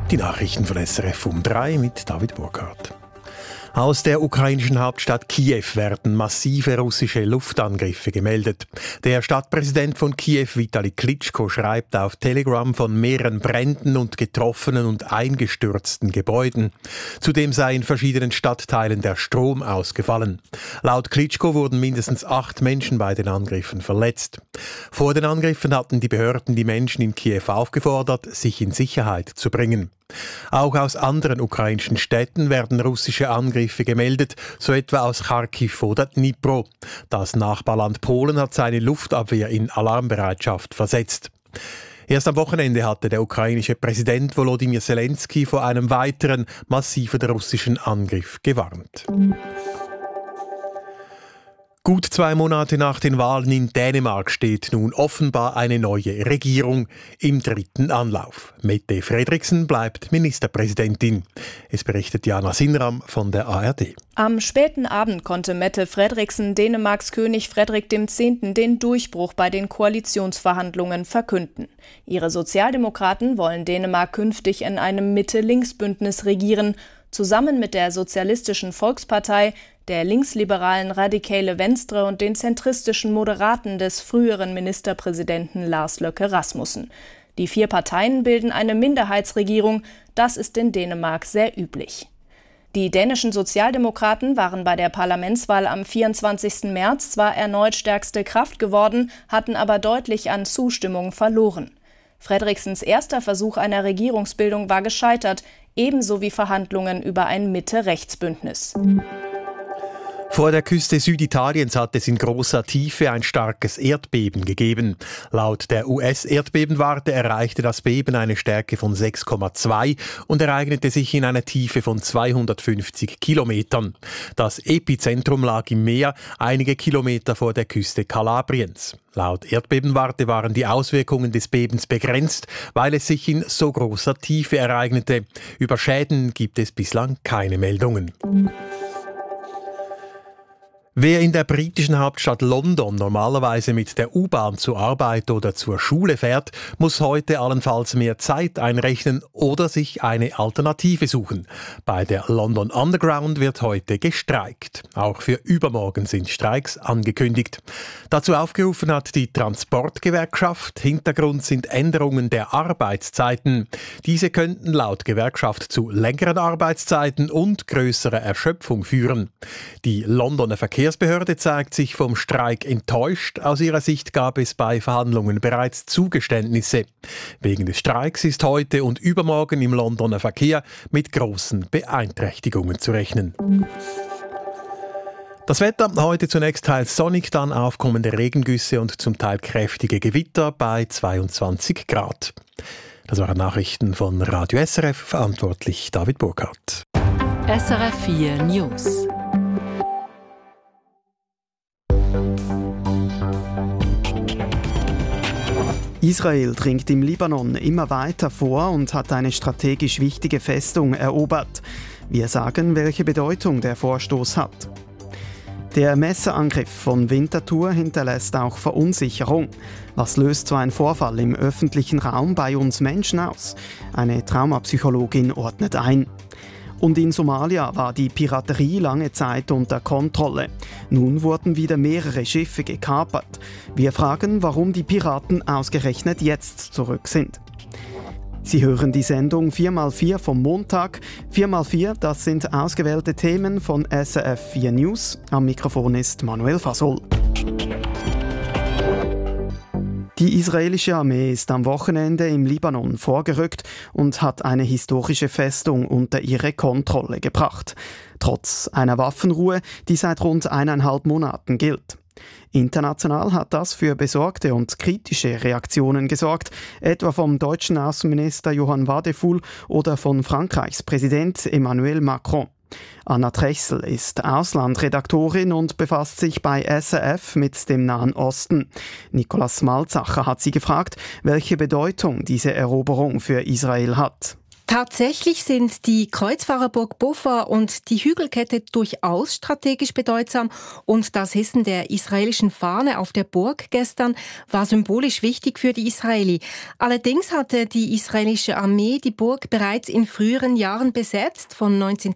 Die Nachrichten von SRF um 3 mit David Burkhardt. Aus der ukrainischen Hauptstadt Kiew werden massive russische Luftangriffe gemeldet. Der Stadtpräsident von Kiew, Vitali Klitschko, schreibt auf Telegram von mehreren Bränden und getroffenen und eingestürzten Gebäuden. Zudem sei in verschiedenen Stadtteilen der Strom ausgefallen. Laut Klitschko wurden mindestens 8 Menschen bei den Angriffen verletzt. Vor den Angriffen hatten die Behörden die Menschen in Kiew aufgefordert, sich in Sicherheit zu bringen. Auch aus anderen ukrainischen Städten werden russische Angriffe gemeldet, so etwa aus Charkiw oder Dnipro. Das Nachbarland Polen hat seine Luftabwehr in Alarmbereitschaft versetzt. Erst am Wochenende hatte der ukrainische Präsident Volodymyr Zelensky vor einem weiteren massiven russischen Angriff gewarnt. Gut 2 Monate nach den Wahlen in Dänemark steht nun offenbar eine neue Regierung im 3. Anlauf. Mette Frederiksen bleibt Ministerpräsidentin. Es berichtet Jana Sinram von der ARD. Am späten Abend konnte Mette Frederiksen Dänemarks König Frederik X. den Durchbruch bei den Koalitionsverhandlungen verkünden. Ihre Sozialdemokraten wollen Dänemark künftig in einem Mitte-Links-Bündnis regieren, zusammen mit der Sozialistischen Volkspartei, der linksliberalen Radikale Venstre und den zentristischen Moderaten des früheren Ministerpräsidenten Lars Løkke Rasmussen. Die 4 Parteien bilden eine Minderheitsregierung, das ist in Dänemark sehr üblich. Die dänischen Sozialdemokraten waren bei der Parlamentswahl am 24. März zwar erneut stärkste Kraft geworden, hatten aber deutlich an Zustimmung verloren. Frederiksens erster Versuch einer Regierungsbildung war gescheitert, ebenso wie Verhandlungen über ein Mitte-Rechts-Bündnis. Vor der Küste Süditaliens hat es in großer Tiefe ein starkes Erdbeben gegeben. Laut der US-Erdbebenwarte erreichte das Beben eine Stärke von 6,2 und ereignete sich in einer Tiefe von 250 Kilometern. Das Epizentrum lag im Meer, einige Kilometer vor der Küste Kalabriens. Laut Erdbebenwarte waren die Auswirkungen des Bebens begrenzt, weil es sich in so großer Tiefe ereignete. Über Schäden gibt es bislang keine Meldungen. Wer in der britischen Hauptstadt London normalerweise mit der U-Bahn zur Arbeit oder zur Schule fährt, muss heute allenfalls mehr Zeit einrechnen oder sich eine Alternative suchen. Bei der London Underground wird heute gestreikt. Auch für übermorgen sind Streiks angekündigt. Dazu aufgerufen hat die Transportgewerkschaft. Hintergrund sind Änderungen der Arbeitszeiten. Diese könnten laut Gewerkschaft zu längeren Arbeitszeiten und grösserer Erschöpfung führen. Die Londoner Verkehrsbehörde zeigt sich vom Streik enttäuscht. Aus ihrer Sicht gab es bei Verhandlungen bereits Zugeständnisse. Wegen des Streiks ist heute und übermorgen im Londoner Verkehr mit großen Beeinträchtigungen zu rechnen. Das Wetter heute zunächst teils sonnig, dann aufkommende Regengüsse und zum Teil kräftige Gewitter bei 22 Grad. Das waren Nachrichten von Radio SRF, verantwortlich David Burkhardt. SRF 4 News. Israel dringt im Libanon immer weiter vor und hat eine strategisch wichtige Festung erobert. Wir sagen, welche Bedeutung der Vorstoß hat. Der Messerangriff von Winterthur hinterlässt auch Verunsicherung. Was löst so ein Vorfall im öffentlichen Raum bei uns Menschen aus? Eine Traumapsychologin ordnet ein. Und in Somalia war die Piraterie lange Zeit unter Kontrolle. Nun wurden wieder mehrere Schiffe gekapert. Wir fragen, warum die Piraten ausgerechnet jetzt zurück sind. Sie hören die Sendung 4x4 vom Montag. 4x4, das sind ausgewählte Themen von SRF 4 News. Am Mikrofon ist Manuel Fasol. Die israelische Armee ist am Wochenende im Libanon vorgerückt und hat eine historische Festung unter ihre Kontrolle gebracht. Trotz einer Waffenruhe, die seit rund 1,5 Monaten gilt. International hat das für besorgte und kritische Reaktionen gesorgt, etwa vom deutschen Außenminister Johann Wadephul oder von Frankreichs Präsident Emmanuel Macron. Anna Trechsel ist Auslandredaktorin und befasst sich bei SRF mit dem Nahen Osten. Nicolas Malzacher hat sie gefragt, welche Bedeutung diese Eroberung für Israel hat. Tatsächlich sind die Kreuzfahrerburg Beaufort und die Hügelkette durchaus strategisch bedeutsam und das Hissen der israelischen Fahne auf der Burg gestern war symbolisch wichtig für die Israeli. Allerdings hatte die israelische Armee die Burg bereits in früheren Jahren besetzt, von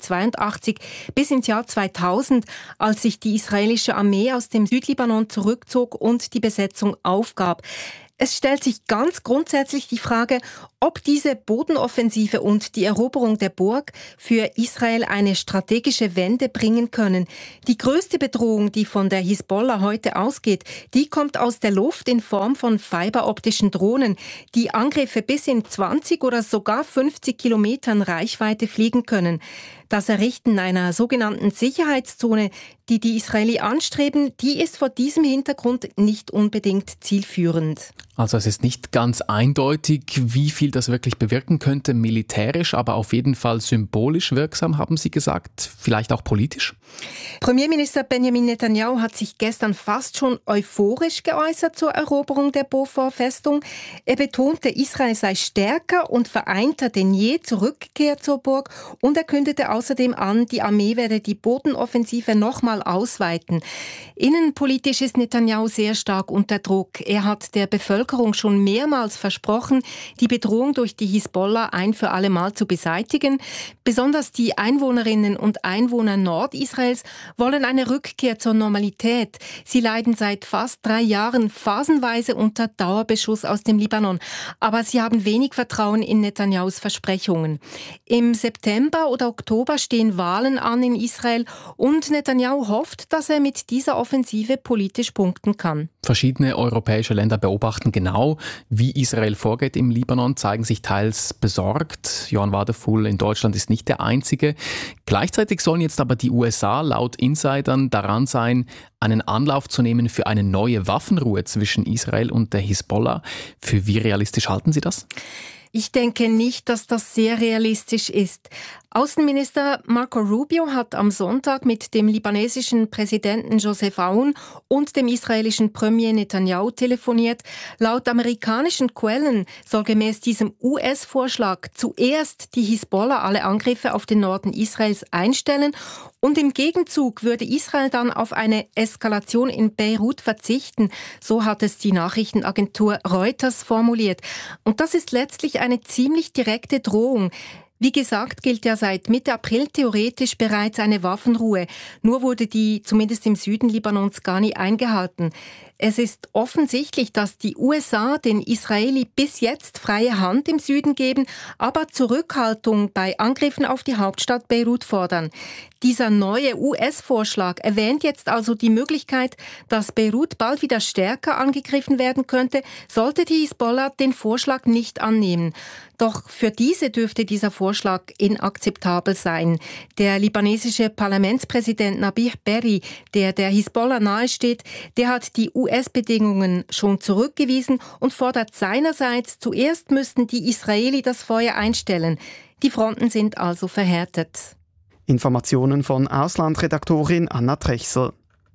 1982 bis ins Jahr 2000, als sich die israelische Armee aus dem Südlibanon zurückzog und die Besetzung aufgab. Es stellt sich ganz grundsätzlich die Frage, ob diese Bodenoffensive und die Eroberung der Burg für Israel eine strategische Wende bringen können. Die größte Bedrohung, die von der Hisbollah heute ausgeht, die kommt aus der Luft in Form von fiberoptischen Drohnen, die Angriffe bis in 20 oder sogar 50 Kilometern Reichweite fliegen können. Das Errichten einer sogenannten Sicherheitszone, die die Israeli anstreben, die ist vor diesem Hintergrund nicht unbedingt zielführend. Also es ist nicht ganz eindeutig, wie viel das wirklich bewirken könnte, militärisch, aber auf jeden Fall symbolisch wirksam, haben Sie gesagt, vielleicht auch politisch? Premierminister Benjamin Netanyahu hat sich gestern fast schon euphorisch geäußert zur Eroberung der Beaufort-Festung. Er betonte, Israel sei stärker und vereinter denn je zur Rückkehr zur Burg und er kündete außerdem an, die Armee werde die Bodenoffensive nochmal ausweiten. Innenpolitisch ist Netanyahu sehr stark unter Druck. Er hat der Bevölkerung schon mehrmals versprochen, die Bedrohung durch die Hisbollah ein für alle Mal zu beseitigen. Besonders die Einwohnerinnen und Einwohner Nordisraels wollen eine Rückkehr zur Normalität. Sie leiden seit fast 3 Jahren phasenweise unter Dauerbeschuss aus dem Libanon. Aber sie haben wenig Vertrauen in Netanyahus Versprechungen. Im September oder Oktober stehen Wahlen an in Israel und Netanyahu hofft, dass er mit dieser Offensive politisch punkten kann. Verschiedene europäische Länder beobachten genau, wie Israel vorgeht im Libanon, zeigen sich teils besorgt. Johann Wadefuhl in Deutschland ist nicht der Einzige. Gleichzeitig sollen jetzt aber die USA laut Insidern daran sein, einen Anlauf zu nehmen für eine neue Waffenruhe zwischen Israel und der Hisbollah. Für wie realistisch halten Sie das? Ich denke nicht, dass das sehr realistisch ist. Außenminister Marco Rubio hat am Sonntag mit dem libanesischen Präsidenten Joseph Aoun und dem israelischen Premier Netanyahu telefoniert. Laut amerikanischen Quellen soll gemäß diesem US-Vorschlag zuerst die Hisbollah alle Angriffe auf den Norden Israels einstellen und im Gegenzug würde Israel dann auf eine Eskalation in Beirut verzichten. So hat es die Nachrichtenagentur Reuters formuliert. Und das ist letztlich eine ziemlich direkte Drohung. Wie gesagt, gilt ja seit Mitte April theoretisch bereits eine Waffenruhe. Nur wurde die zumindest im Süden Libanons gar nie eingehalten. Es ist offensichtlich, dass die USA den Israeli bis jetzt freie Hand im Süden geben, aber Zurückhaltung bei Angriffen auf die Hauptstadt Beirut fordern. Dieser neue US-Vorschlag erwähnt jetzt also die Möglichkeit, dass Beirut bald wieder stärker angegriffen werden könnte, sollte die Hisbollah den Vorschlag nicht annehmen. Doch für diese dürfte dieser Vorschlag inakzeptabel sein. Der libanesische Parlamentspräsident Nabih Berri, der Hisbollah nahesteht, der hat die US-Bedingungen schon zurückgewiesen und fordert seinerseits, zuerst müssten die Israeli das Feuer einstellen. Die Fronten sind also verhärtet. Informationen von Auslandredaktorin Anna Trechsel.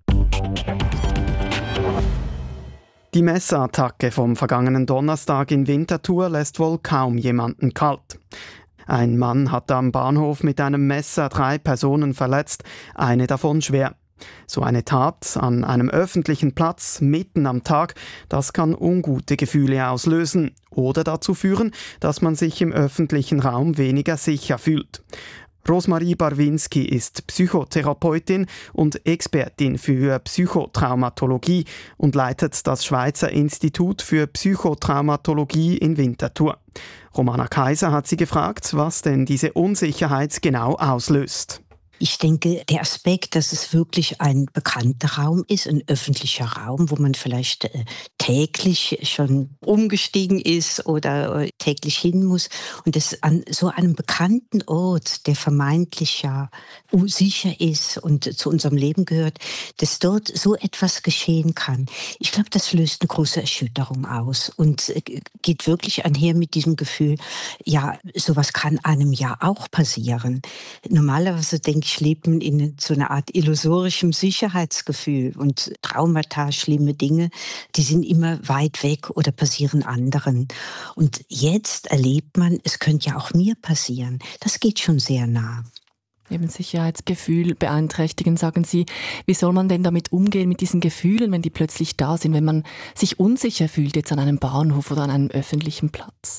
Die Messerattacke vom vergangenen Donnerstag in Winterthur lässt wohl kaum jemanden kalt. Ein Mann hat am Bahnhof mit einem Messer 3 Personen verletzt, eine davon schwer. So eine Tat an einem öffentlichen Platz mitten am Tag, das kann ungute Gefühle auslösen oder dazu führen, dass man sich im öffentlichen Raum weniger sicher fühlt. Rosmarie Barwinski ist Psychotherapeutin und Expertin für Psychotraumatologie und leitet das Schweizer Institut für Psychotraumatologie in Winterthur. Romana Kaiser hat sie gefragt, was denn diese Unsicherheit genau auslöst. Ich denke, der Aspekt, dass es wirklich ein bekannter Raum ist, ein öffentlicher Raum, wo man vielleicht täglich schon umgestiegen ist oder täglich hin muss und das an so einem bekannten Ort, der vermeintlich ja sicher ist und zu unserem Leben gehört, dass dort so etwas geschehen kann. Ich glaube, das löst eine große Erschütterung aus und geht wirklich einher mit diesem Gefühl, ja, sowas kann einem ja auch passieren. Normalerweise denke eigentlich lebt man in so einer Art illusorischem Sicherheitsgefühl. Und Traumata, schlimme Dinge, die sind immer weit weg oder passieren anderen. Und jetzt erlebt man, es könnte ja auch mir passieren. Das geht schon sehr nah. Eben Sicherheitsgefühl beeinträchtigen, sagen Sie. Wie soll man denn damit umgehen, mit diesen Gefühlen, wenn die plötzlich da sind, wenn man sich unsicher fühlt jetzt an einem Bahnhof oder an einem öffentlichen Platz?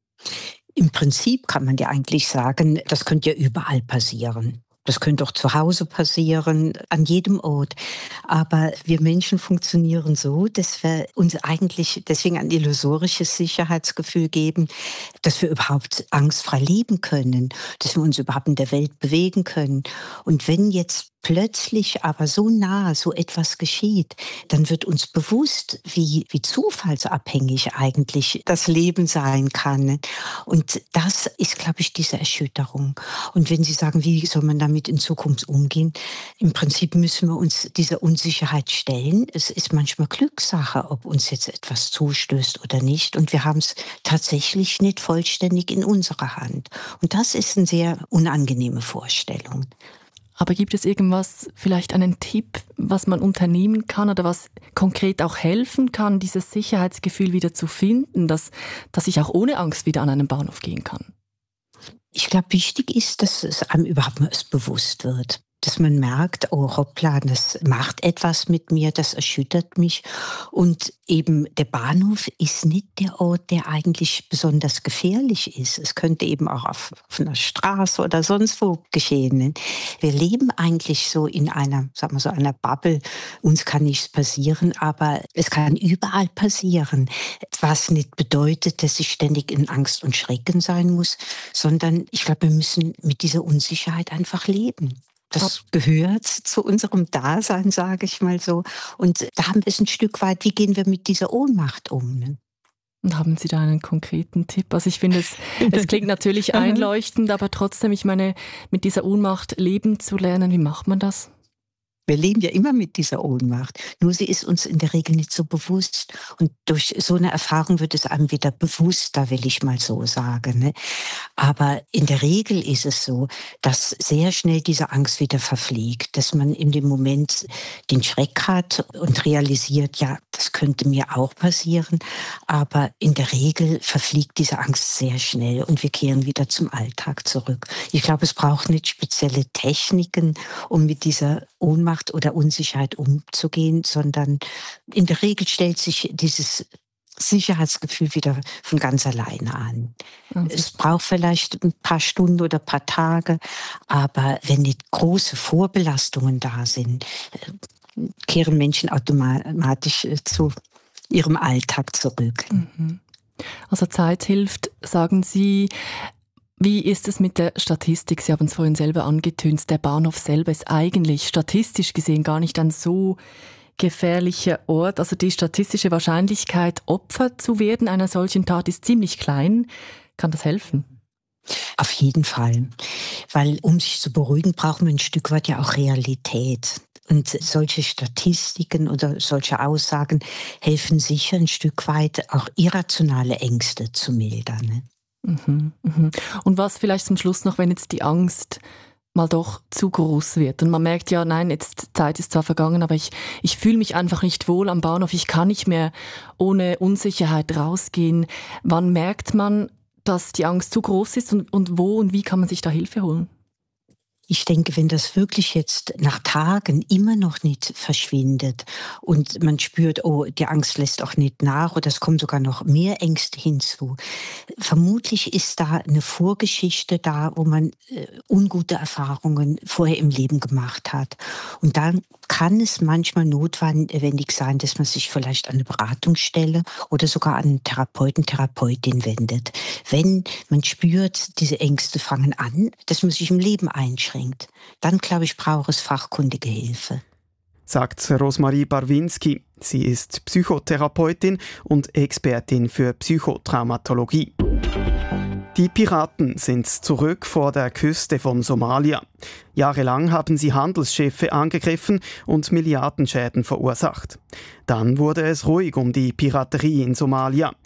Im Prinzip kann man ja eigentlich sagen, das könnte ja überall passieren. Das könnte auch zu Hause passieren, an jedem Ort. Aber wir Menschen funktionieren so, dass wir uns eigentlich deswegen ein illusorisches Sicherheitsgefühl geben, dass wir überhaupt angstfrei leben können, dass wir uns überhaupt in der Welt bewegen können. Und wenn jetzt plötzlich aber so nah so etwas geschieht, dann wird uns bewusst, wie zufallsabhängig eigentlich das Leben sein kann. Und das ist, glaube ich, diese Erschütterung. Und wenn Sie sagen, wie soll man damit in Zukunft umgehen? Im Prinzip müssen wir uns dieser Unsicherheit stellen. Es ist manchmal Glückssache, ob uns jetzt etwas zustößt oder nicht. Und wir haben es tatsächlich nicht vollständig in unserer Hand. Und das ist eine sehr unangenehme Vorstellung. Aber gibt es irgendwas, vielleicht einen Tipp, was man unternehmen kann oder was konkret auch helfen kann, dieses Sicherheitsgefühl wieder zu finden, dass ich auch ohne Angst wieder an einen Bahnhof gehen kann? Ich glaube, wichtig ist, dass es einem überhaupt mal bewusst wird. Dass man merkt, oh hoppla, das macht etwas mit mir, das erschüttert mich. Und eben der Bahnhof ist nicht der Ort, der eigentlich besonders gefährlich ist. Es könnte eben auch auf einer Straße oder sonst wo geschehen. Wir leben eigentlich so in einer, sagen wir so, einer Bubble. Uns kann nichts passieren, aber es kann überall passieren. Was nicht bedeutet, dass ich ständig in Angst und Schrecken sein muss, sondern ich glaube, wir müssen mit dieser Unsicherheit einfach leben. Das gehört zu unserem Dasein, sage ich mal so. Und da haben wir es ein Stück weit, wie gehen wir mit dieser Ohnmacht um? Ne? Und haben Sie da einen konkreten Tipp? Also ich finde, es klingt natürlich einleuchtend, aber trotzdem, ich meine, mit dieser Ohnmacht leben zu lernen, wie macht man das? Wir leben ja immer mit dieser Ohnmacht, nur sie ist uns in der Regel nicht so bewusst. Und durch so eine Erfahrung wird es einem wieder bewusster, will ich mal so sagen. Ne? Aber in der Regel ist es so, dass sehr schnell diese Angst wieder verfliegt, dass man in dem Moment den Schreck hat und realisiert, ja, das könnte mir auch passieren. Aber in der Regel verfliegt diese Angst sehr schnell und wir kehren wieder zum Alltag zurück. Ich glaube, es braucht nicht spezielle Techniken, um mit dieser Ohnmacht oder Unsicherheit umzugehen, sondern in der Regel stellt sich dieses Sicherheitsgefühl wieder von ganz alleine an. Es braucht vielleicht ein paar Stunden oder ein paar Tage, aber wenn nicht große Vorbelastungen da sind, kehren Menschen automatisch zu ihrem Alltag zurück. Also Zeit hilft, sagen Sie. Wie ist es mit der Statistik? Sie haben es vorhin selber angetönt, der Bahnhof selber ist eigentlich statistisch gesehen gar nicht ein so gefährlicher Ort. Also die statistische Wahrscheinlichkeit, Opfer zu werden einer solchen Tat, ist ziemlich klein. Kann das helfen? Auf jeden Fall. Weil um sich zu beruhigen, braucht man ein Stück weit ja auch Realität. Und solche Statistiken oder solche Aussagen helfen sicher ein Stück weit auch irrationale Ängste zu mildern. Ne? Und was vielleicht zum Schluss noch, wenn jetzt die Angst mal doch zu groß wird und man merkt, ja, nein, jetzt Zeit ist zwar vergangen, aber ich fühle mich einfach nicht wohl am Bahnhof, ich kann nicht mehr ohne Unsicherheit rausgehen. Wann merkt man, dass die Angst zu groß ist und wo und wie kann man sich da Hilfe holen? Ich denke, wenn das wirklich jetzt nach Tagen immer noch nicht verschwindet und man spürt, oh, die Angst lässt auch nicht nach oder es kommen sogar noch mehr Ängste hinzu, vermutlich ist da eine Vorgeschichte da, wo man ungute Erfahrungen vorher im Leben gemacht hat. Und dann kann es manchmal notwendig sein, dass man sich vielleicht an eine Beratungsstelle oder sogar an einen Therapeuten, Therapeutin wendet. Wenn man spürt, diese Ängste fangen an, dass man sich im Leben einschränkt, dann, glaube ich, braucht es fachkundige Hilfe. Sagt Rosmarie Barwinski. Sie ist Psychotherapeutin und Expertin für Psychotraumatologie. Die Piraten sind zurück vor der Küste von Somalia. Jahrelang haben sie Handelsschiffe angegriffen und Milliardenschäden verursacht. Dann wurde es ruhig um die Piraterie in Somalia.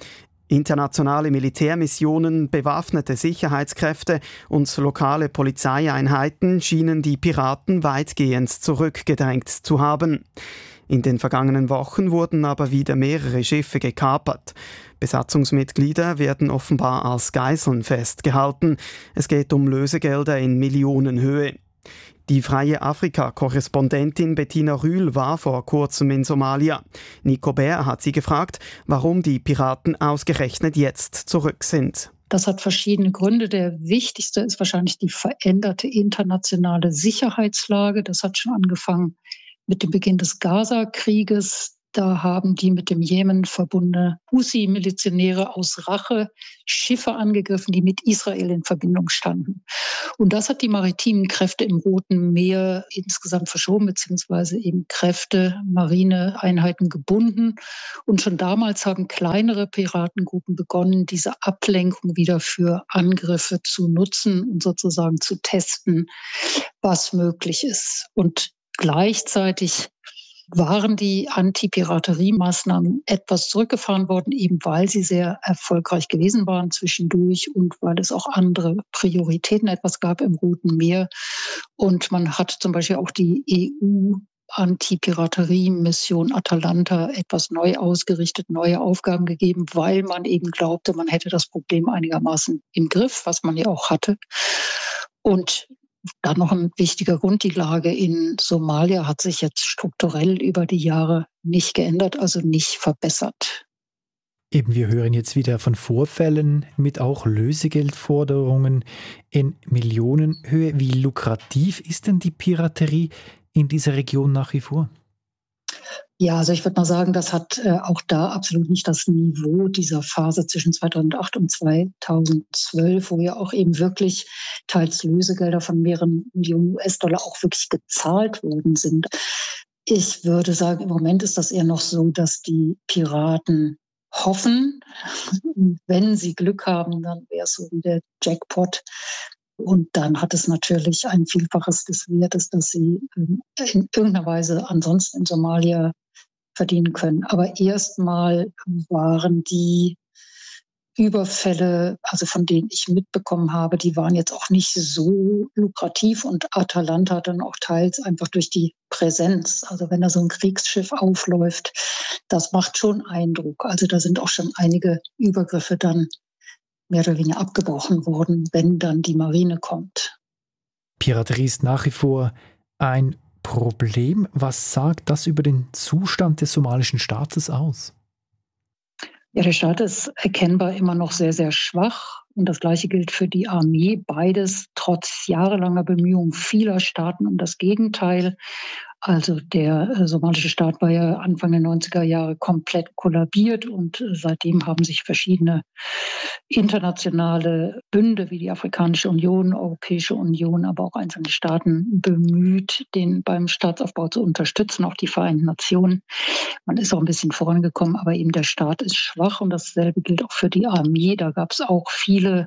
Internationale Militärmissionen, bewaffnete Sicherheitskräfte und lokale Polizeieinheiten schienen die Piraten weitgehend zurückgedrängt zu haben. In den vergangenen Wochen wurden aber wieder mehrere Schiffe gekapert. Besatzungsmitglieder werden offenbar als Geiseln festgehalten. Es geht um Lösegelder in Millionenhöhe. Die Freie Afrika-Korrespondentin Bettina Rühl war vor kurzem in Somalia. Nico Bär hat sie gefragt, warum die Piraten ausgerechnet jetzt zurück sind. Das hat verschiedene Gründe. Der wichtigste ist wahrscheinlich die veränderte internationale Sicherheitslage. Das hat schon angefangen mit dem Beginn des Gaza-Krieges. Da haben die mit dem Jemen verbundene Husi-Milizionäre aus Rache Schiffe angegriffen, die mit Israel in Verbindung standen. Und das hat die maritimen Kräfte im Roten Meer insgesamt verschoben, beziehungsweise eben Kräfte, Marineeinheiten gebunden. Und schon damals haben kleinere Piratengruppen begonnen, diese Ablenkung wieder für Angriffe zu nutzen und sozusagen zu testen, was möglich ist. Und gleichzeitig waren die Anti-Piraterie-Maßnahmen etwas zurückgefahren worden, eben weil sie sehr erfolgreich gewesen waren zwischendurch und weil es auch andere Prioritäten etwas gab im Roten Meer. Und man hat zum Beispiel auch die EU-Anti-Piraterie-Mission Atalanta etwas neu ausgerichtet, neue Aufgaben gegeben, weil man eben glaubte, man hätte das Problem einigermaßen im Griff, was man ja auch hatte. Und dann noch ein wichtiger Grund, die Lage in Somalia hat sich jetzt strukturell über die Jahre nicht geändert, also nicht verbessert. Eben, wir hören jetzt wieder von Vorfällen mit auch Lösegeldforderungen in Millionenhöhe. Wie lukrativ ist denn die Piraterie in dieser Region nach wie vor? Ja, also ich würde mal sagen, das hat auch da absolut nicht das Niveau dieser Phase zwischen 2008 und 2012, wo ja auch eben wirklich teils Lösegelder von mehreren Millionen US-Dollar auch wirklich gezahlt worden sind. Ich würde sagen, im Moment ist das eher noch so, dass die Piraten hoffen, wenn sie Glück haben, dann wäre es so wie der Jackpot. Und dann hat es natürlich ein Vielfaches des Wertes, das sie in irgendeiner Weise ansonsten in Somalia verdienen können. Aber erstmal waren die Überfälle, also von denen ich mitbekommen habe, die waren jetzt auch nicht so lukrativ und Atalanta dann auch teils einfach durch die Präsenz. Also wenn da so ein Kriegsschiff aufläuft, das macht schon Eindruck. Also da sind auch schon einige Übergriffe dann mehr oder weniger abgebrochen worden, wenn dann die Marine kommt. Piraterie ist nach wie vor ein Problem. Was sagt das über den Zustand des somalischen Staates aus? Ja, der Staat ist erkennbar immer noch sehr, sehr schwach. Und das Gleiche gilt für die Armee. Beides trotz jahrelanger Bemühungen vieler Staaten um das Gegenteil. Also der somalische Staat war ja Anfang der 90er Jahre komplett kollabiert und seitdem haben sich verschiedene internationale Bünde wie die Afrikanische Union, Europäische Union, aber auch einzelne Staaten bemüht, den beim Staatsaufbau zu unterstützen, auch die Vereinten Nationen. Man ist auch ein bisschen vorangekommen, aber eben der Staat ist schwach und dasselbe gilt auch für die Armee. Da gab es auch viele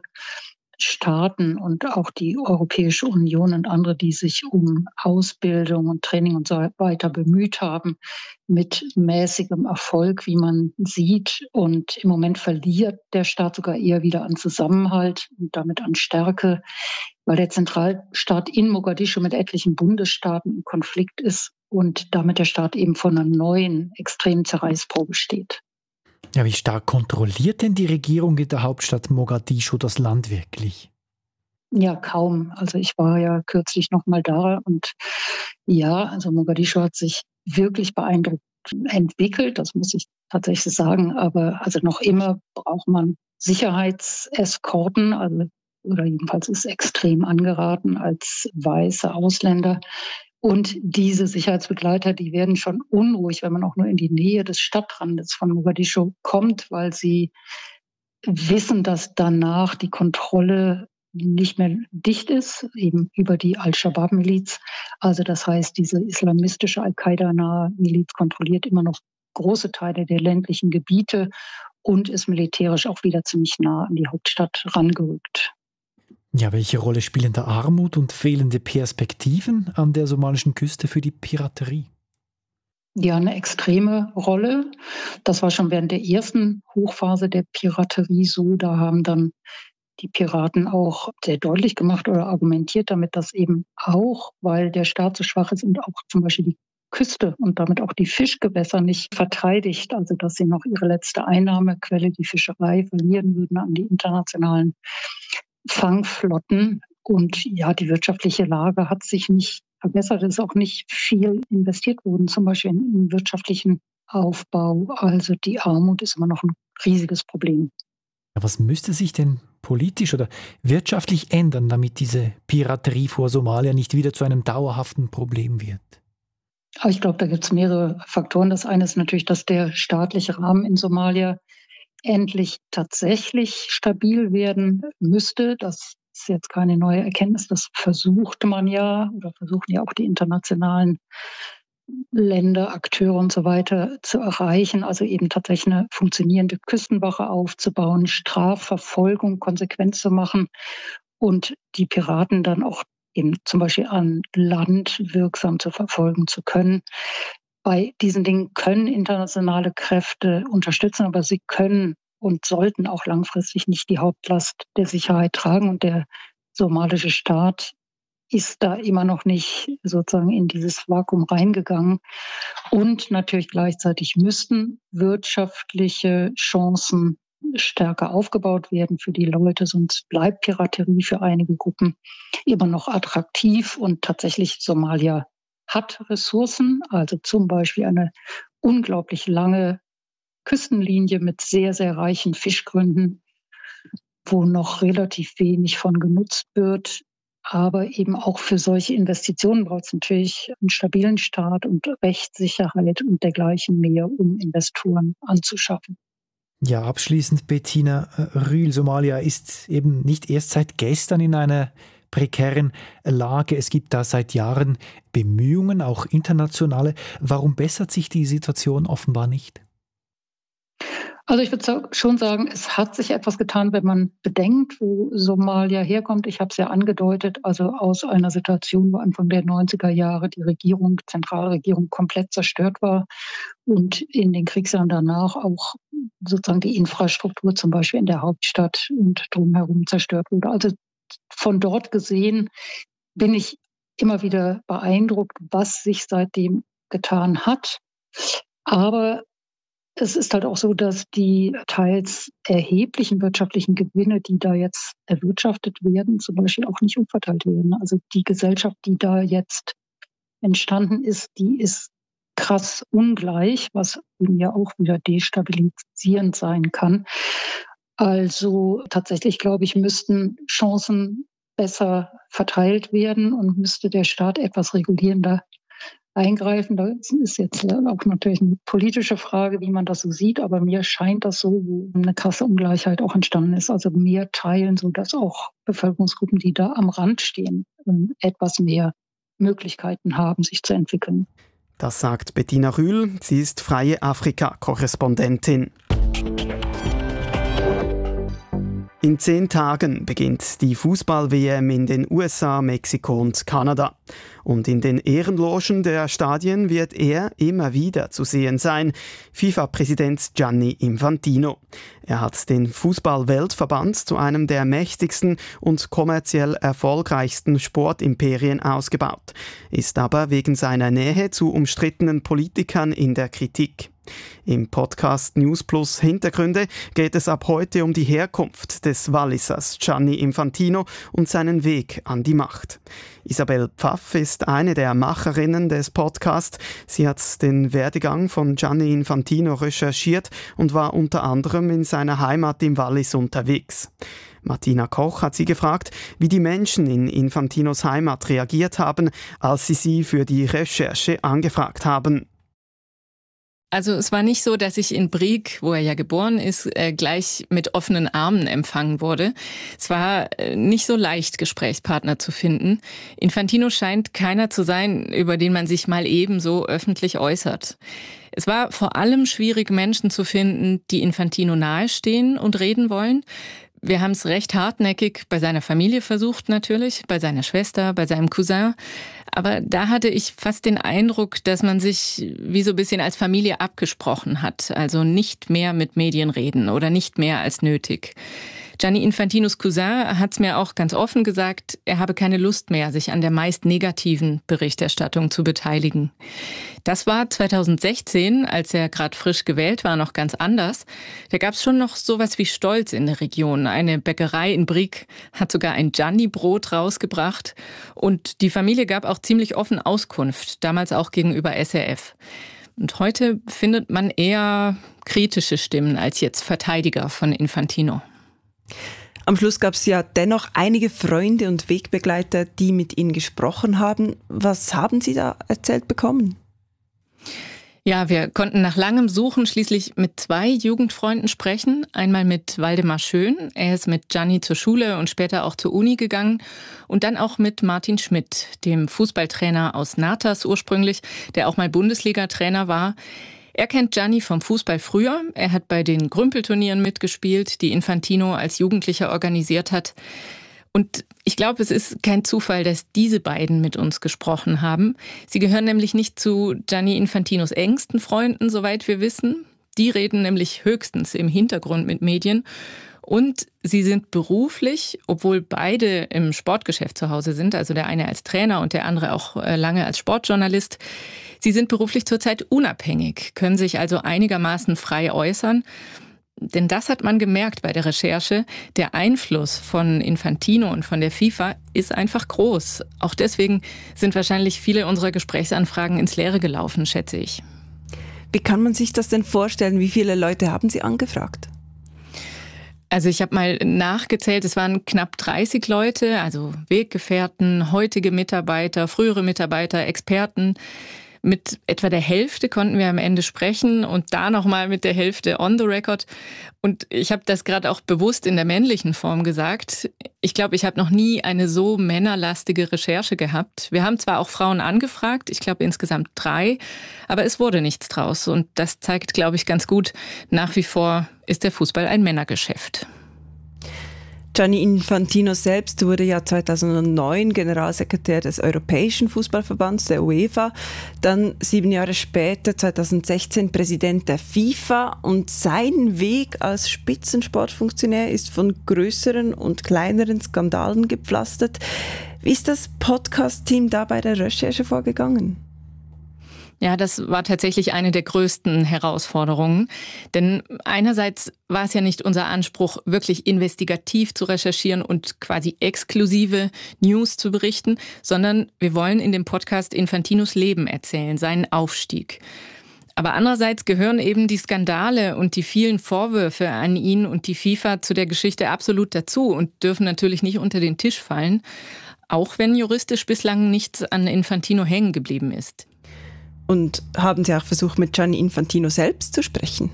Staaten und auch die Europäische Union und andere, die sich um Ausbildung und Training und so weiter bemüht haben, mit mäßigem Erfolg, wie man sieht. Und im Moment verliert der Staat sogar eher wieder an Zusammenhalt und damit an Stärke, weil der Zentralstaat in Mogadischu mit etlichen Bundesstaaten im Konflikt ist und damit der Staat eben vor einer neuen extremen Zerreißprobe steht. Ja, wie stark kontrolliert denn die Regierung in der Hauptstadt Mogadischu das Land wirklich? Ja, kaum. Also ich war ja kürzlich noch mal da und ja, also Mogadischu hat sich wirklich beeindruckend entwickelt, das muss ich tatsächlich sagen. Aber also noch immer braucht man Sicherheitseskorten, also oder jedenfalls ist extrem angeraten als weiße Ausländer. Und diese Sicherheitsbegleiter, die werden schon unruhig, wenn man auch nur in die Nähe des Stadtrandes von Mogadischu kommt, weil sie wissen, dass danach die Kontrolle nicht mehr dicht ist, eben über die Al-Shabaab-Miliz. Also das heißt, diese islamistische Al-Qaida-nahe Miliz kontrolliert immer noch große Teile der ländlichen Gebiete und ist militärisch auch wieder ziemlich nah an die Hauptstadt rangerückt. Ja, welche Rolle spielen da Armut und fehlende Perspektiven an der somalischen Küste für die Piraterie? ja eine extreme Rolle. Das war schon während der ersten Hochphase der Piraterie so. Da haben dann die Piraten auch sehr deutlich gemacht oder argumentiert damit, dass eben auch, weil der Staat so schwach ist und auch zum Beispiel die Küste und damit auch die Fischgewässer nicht verteidigt, also dass sie noch ihre letzte Einnahmequelle, die Fischerei, verlieren würden an die internationalen Fangflotten. Und ja, die wirtschaftliche Lage hat sich nicht verbessert. Es ist auch nicht viel investiert worden, zum Beispiel in wirtschaftlichen Aufbau. Also die Armut ist immer noch ein riesiges Problem. Was müsste sich denn politisch oder wirtschaftlich ändern, damit diese Piraterie vor Somalia nicht wieder zu einem dauerhaften Problem wird? Aber ich glaube, da gibt es mehrere Faktoren. Das eine ist natürlich, dass der staatliche Rahmen in Somalia endlich tatsächlich stabil werden müsste. Das ist jetzt keine neue Erkenntnis. Das versucht man ja oder versuchen ja auch die internationalen Länder, Akteure und so weiter zu erreichen. Also eben tatsächlich eine funktionierende Küstenwache aufzubauen, Strafverfolgung konsequent zu machen und die Piraten dann auch eben zum Beispiel an Land wirksam zu verfolgen zu können. Bei diesen Dingen können internationale Kräfte unterstützen, aber sie können und sollten auch langfristig nicht die Hauptlast der Sicherheit tragen. Und der somalische Staat ist da immer noch nicht sozusagen in dieses Vakuum reingegangen. Und natürlich gleichzeitig müssten wirtschaftliche Chancen stärker aufgebaut werden für die Leute, sonst bleibt Piraterie für einige Gruppen immer noch attraktiv. Und tatsächlich Somalia hat Ressourcen, also zum Beispiel eine unglaublich lange Küstenlinie mit sehr, sehr reichen Fischgründen, wo noch relativ wenig von genutzt wird. Aber eben auch für solche Investitionen braucht es natürlich einen stabilen Staat und Rechtssicherheit und dergleichen mehr, um Investoren anzuschaffen. Ja, abschließend, Bettina Rühl, Somalia ist eben nicht erst seit gestern in einer prekären Lage. Es gibt da seit Jahren Bemühungen, auch internationale. Warum bessert sich die Situation offenbar nicht? Also ich würde schon sagen, es hat sich etwas getan, wenn man bedenkt, wo Somalia herkommt. Ich habe es ja angedeutet, also aus einer Situation, wo Anfang der 90er Jahre die Regierung, Zentralregierung komplett zerstört war und in den Kriegsjahren danach auch sozusagen die Infrastruktur zum Beispiel in der Hauptstadt und drumherum zerstört wurde. Also von dort gesehen bin ich immer wieder beeindruckt, was sich seitdem getan hat. Aber es ist halt auch so, dass die teils erheblichen wirtschaftlichen Gewinne, die da jetzt erwirtschaftet werden, zum Beispiel auch nicht umverteilt werden. Also die Gesellschaft, die da jetzt entstanden ist, die ist krass ungleich, was eben ja auch wieder destabilisierend sein kann. Also tatsächlich, glaube ich, müssten Chancen besser verteilt werden und müsste der Staat etwas regulierender eingreifen. Das ist jetzt auch natürlich eine politische Frage, wie man das so sieht, aber mir scheint das so, wo eine krasse Ungleichheit auch entstanden ist. Also mehr teilen, sodass auch Bevölkerungsgruppen, die da am Rand stehen, etwas mehr Möglichkeiten haben, sich zu entwickeln. Das sagt Bettina Rühl. Sie ist freie Afrika-Korrespondentin. In 10 Tagen beginnt die Fußball-WM in den USA, Mexiko und Kanada. Und in den Ehrenlogen der Stadien wird er immer wieder zu sehen sein, FIFA-Präsident Gianni Infantino. Er hat den Fußball-Weltverband zu einem der mächtigsten und kommerziell erfolgreichsten Sportimperien ausgebaut, ist aber wegen seiner Nähe zu umstrittenen Politikern in der Kritik. Im Podcast News Plus Hintergründe geht es ab heute um die Herkunft des Wallisers Gianni Infantino und seinen Weg an die Macht. Isabel Pfaff ist eine der Macherinnen des Podcasts. Sie hat den Werdegang von Gianni Infantino recherchiert und war unter anderem in seiner Heimat im Wallis unterwegs. Martina Koch hat sie gefragt, wie die Menschen in Infantinos Heimat reagiert haben, als sie für die Recherche angefragt haben. Also es war nicht so, dass ich in Brieg, wo er ja geboren ist, gleich mit offenen Armen empfangen wurde. Es war nicht so leicht, Gesprächspartner zu finden. Infantino scheint keiner zu sein, über den man sich mal ebenso öffentlich äußert. Es war vor allem schwierig, Menschen zu finden, die Infantino nahestehen und reden wollen. Wir haben es recht hartnäckig bei seiner Familie versucht natürlich, bei seiner Schwester, bei seinem Cousin. Aber da hatte ich fast den Eindruck, dass man sich wie so ein bisschen als Familie abgesprochen hat. Also nicht mehr mit Medien reden oder nicht mehr als nötig. Gianni Infantinos Cousin hat es mir auch ganz offen gesagt, er habe keine Lust mehr, sich an der meist negativen Berichterstattung zu beteiligen. Das war 2016, als er gerade frisch gewählt war, noch ganz anders. Da gab es schon noch sowas wie Stolz in der Region. Eine Bäckerei in Brieg hat sogar ein Gianni-Brot rausgebracht. Und die Familie gab auch ziemlich offen Auskunft, damals auch gegenüber SRF. Und heute findet man eher kritische Stimmen als jetzt Verteidiger von Infantino. Am Schluss gab es ja dennoch einige Freunde und Wegbegleiter, die mit Ihnen gesprochen haben. Was haben Sie da erzählt bekommen? Ja, wir konnten nach langem Suchen schließlich mit 2 Jugendfreunden sprechen. Einmal mit Waldemar Schön, er ist mit Gianni zur Schule und später auch zur Uni gegangen. Und dann auch mit Martin Schmidt, dem Fußballtrainer aus Natas ursprünglich, der auch mal Bundesliga-Trainer war. Er kennt Gianni vom Fußball früher. Er hat bei den Grümpelturnieren mitgespielt, die Infantino als Jugendlicher organisiert hat. Und ich glaube, es ist kein Zufall, dass diese beiden mit uns gesprochen haben. Sie gehören nämlich nicht zu Gianni Infantinos engsten Freunden, soweit wir wissen. Die reden nämlich höchstens im Hintergrund mit Medien. Und sie sind beruflich, obwohl beide im Sportgeschäft zu Hause sind, also der eine als Trainer und der andere auch lange als Sportjournalist, sie sind beruflich zurzeit unabhängig, können sich also einigermaßen frei äußern. Denn das hat man gemerkt bei der Recherche. Der Einfluss von Infantino und von der FIFA ist einfach groß. Auch deswegen sind wahrscheinlich viele unserer Gesprächsanfragen ins Leere gelaufen, schätze ich. Wie kann man sich das denn vorstellen? Wie viele Leute haben Sie angefragt? Also ich habe mal nachgezählt, es waren knapp 30 Leute, also Weggefährten, heutige Mitarbeiter, frühere Mitarbeiter, Experten. Mit etwa der Hälfte konnten wir am Ende sprechen und da nochmal mit der Hälfte on the record. Und ich habe das gerade auch bewusst in der männlichen Form gesagt. Ich glaube, ich habe noch nie eine so männerlastige Recherche gehabt. Wir haben zwar auch Frauen angefragt, ich glaube insgesamt 3, aber es wurde nichts draus. Und das zeigt, glaube ich, ganz gut, nach wie vor ist der Fußball ein Männergeschäft. Gianni Infantino selbst wurde ja 2009 Generalsekretär des Europäischen Fußballverbands, der UEFA, dann 7 Jahre später, 2016, Präsident der FIFA und sein Weg als Spitzensportfunktionär ist von größeren und kleineren Skandalen gepflastert. Wie ist das Podcast-Team da bei der Recherche vorgegangen? Ja, das war tatsächlich eine der größten Herausforderungen. Denn einerseits war es ja nicht unser Anspruch, wirklich investigativ zu recherchieren und quasi exklusive News zu berichten, sondern wir wollen in dem Podcast Infantinos Leben erzählen, seinen Aufstieg. Aber andererseits gehören eben die Skandale und die vielen Vorwürfe an ihn und die FIFA zu der Geschichte absolut dazu und dürfen natürlich nicht unter den Tisch fallen, auch wenn juristisch bislang nichts an Infantino hängen geblieben ist. Und haben Sie auch versucht, mit Gianni Infantino selbst zu sprechen?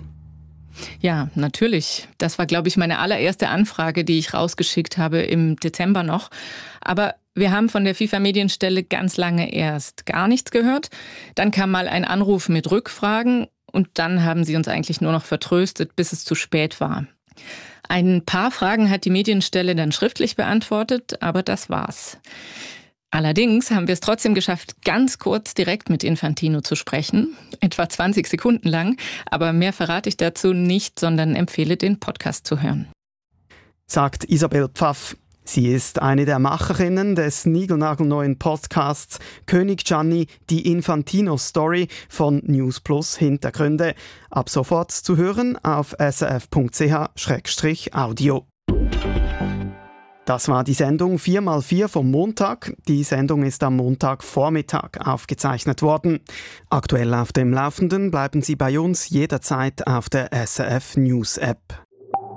Ja, natürlich. Das war, glaube ich, meine allererste Anfrage, die ich rausgeschickt habe im Dezember noch. Aber wir haben von der FIFA-Medienstelle ganz lange erst gar nichts gehört. Dann kam mal ein Anruf mit Rückfragen und dann haben sie uns eigentlich nur noch vertröstet, bis es zu spät war. Ein paar Fragen hat die Medienstelle dann schriftlich beantwortet, aber das war's. Allerdings haben wir es trotzdem geschafft, ganz kurz direkt mit Infantino zu sprechen, etwa 20 Sekunden lang, aber mehr verrate ich dazu nicht, sondern empfehle, den Podcast zu hören. Sagt Isabel Pfaff. Sie ist eine der Macherinnen des niegelnagelneuen Podcasts König Gianni, die Infantino-Story von News Plus Hintergründe. Ab sofort zu hören auf srf.ch/audio. Das war die Sendung 4x4 vom Montag. Die Sendung ist am Montagvormittag aufgezeichnet worden. Aktuell auf dem Laufenden bleiben Sie bei uns jederzeit auf der SRF News App.